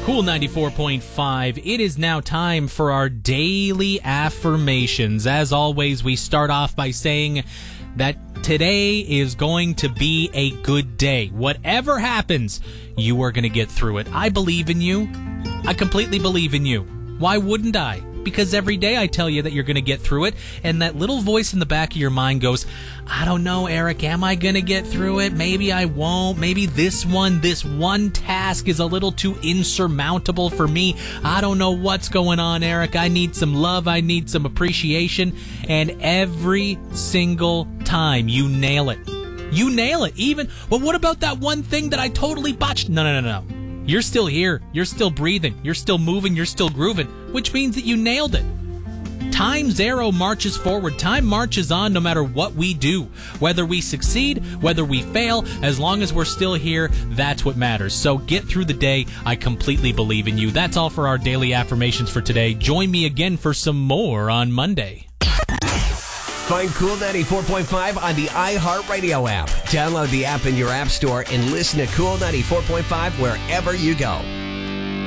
Cool 94.5. It is now time for our daily affirmations. As always, we start off by saying that today is going to be a good day. Whatever happens, you are going to get through it. I believe in you. I completely believe in you. Why wouldn't I? Because every day I tell you that you're going to get through it, and that little voice in the back of your mind goes, I don't know, Eric, am I going to get through it? Maybe I won't. Maybe this one task is a little too insurmountable for me. I don't know what's going on, Eric. I need some love. I need some appreciation. And every single time you nail it. You nail it. Even, well, what about that one thing that I totally botched? No. You're still here. You're still breathing. You're still moving. You're still grooving, which means that you nailed it. Time's arrow marches forward. Time marches on no matter what we do. Whether we succeed, whether we fail, as long as we're still here, that's what matters. So get through the day. I completely believe in you. That's all for our daily affirmations for today. Join me again for some more on Monday. Find Cool 94.5 on the iHeartRadio app. Download the app in your app store and listen to Cool 94.5 wherever you go.